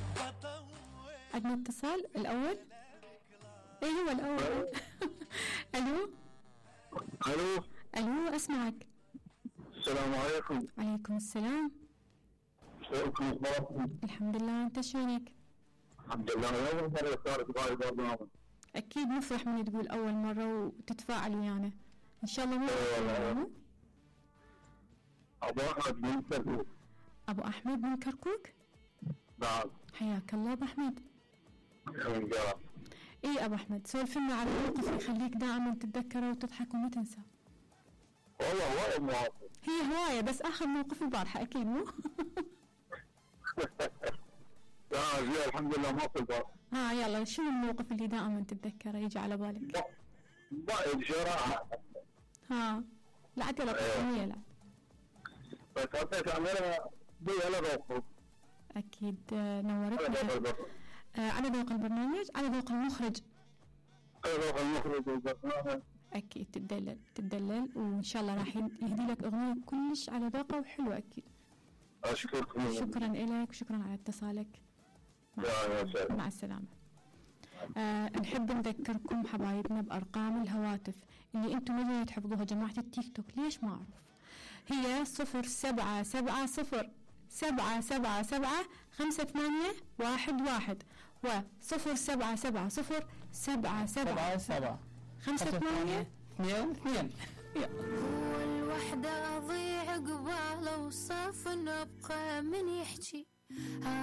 عندنا اتصال الأول. ايه هو الأول؟ ألو الو ألو أسمعك. السلام عليكم. عليكم السلام. شلونكم اخباركم؟ الحمد لله، أنت شلونك؟ الحمد لله. اول مره اشارك بهاي البرنامج. أكيد مفرح من تقول أول مرة وتتفاعل ويانا. إن شاء الله مو ابو احمد من كركوك. أبو أحمد من كركوك. نعم. حياك الله أبو أحمد. من جرة. إيه أبو أحمد، سولف لنا على موقف يخليك دائما تتذكره وتضحك وما تنسى. والله هواية مواقف. هي هواية، بس آخر موقف البارحة أكيد مو؟ لا زين الحمد لله ما في البار. ها يلا، شنو الموقف اللي دائما تتذكره يجي على بالك؟ ضايد شراعة. ها لا عاد يلا طمنية. لا بس حطيت عملها بيها لغوص. أكيد نورتنا. على ذوق البرنامج، على ذوق المخرج. على ذوق المخرج والبرنامج. أكيد تدلل وإن شاء الله راح يهدي لك أغنية كلش على ذوقه وحلوة أكيد. أشكركم. شكرا لك وشكرا على اتصالك. مع السلامة. نحب نذكركم حبايبنا بأرقام الهواتف اللي انتم ما تحفظوها جماعة التيك توك. ليش ما أعرف؟ هي 0777-587-5811 و 0770-77-58 هو الوحدة أضيع قباله وصاف نبقى من يحكي.